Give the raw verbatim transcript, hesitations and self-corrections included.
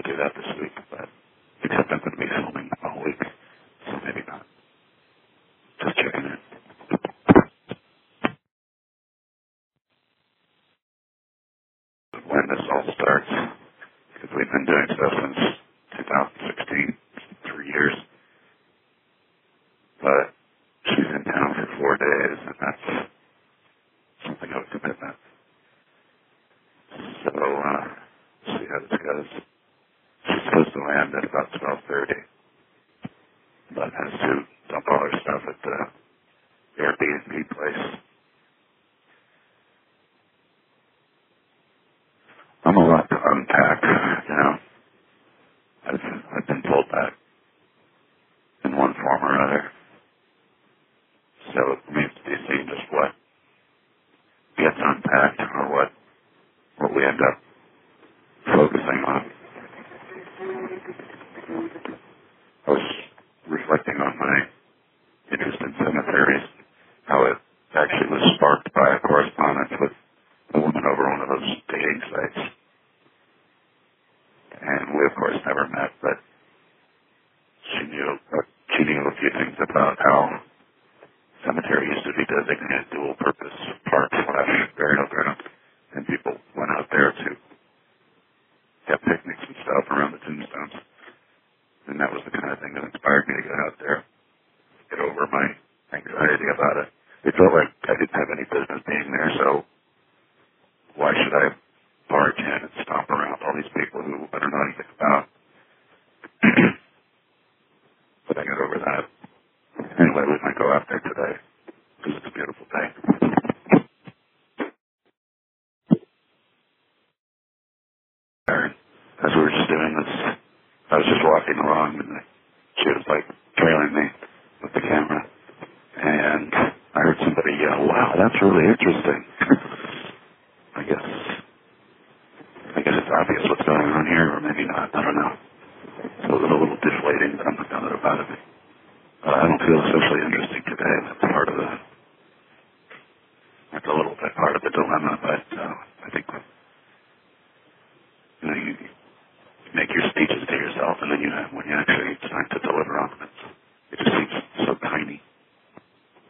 do that this week, but except I'm going to be filming all week, so maybe not. Just checking in. When this all starts, because we've been doing stuff since two thousand sixteen, three years, but she's in town for four days, and that's something of a commitment. So, uh, see how this goes. She's supposed to land at about twelve thirty, but has to dump all her stuff at the Airbnb place. I'm a lot to unpack, you know. I've, I've been told that in one form or other. So it remains to be seen just what gets unpacked or what, what we end up focusing on. I was reflecting on my interest in cemeteries, how it actually was sparked by a correspondence with a woman over one of those dating sites. And we, of course, never met, but she knew, uh, she knew a few things about how cemetery used to be designated dual-purpose park slash burial ground, and people went out there to have picnics and stuff around the tombstones. And that was the kind of thing that inspired me to get out there, get over my anxiety about it. It felt like I didn't have any business being there, so why should I barge in and stomp around all these people who I don't know anything about? But I got over that. Anyway, we might go out there today, because it's a beautiful day. As we were just doing this, I was just walking along, and she was like trailing me with the camera, and I heard somebody yell, "Wow, that's really interesting." I guess, I guess it's obvious what's going on here, or maybe not. I don't know. So it was a little deflating, but I'm not done about it. Uh, I don't feel especially interesting today.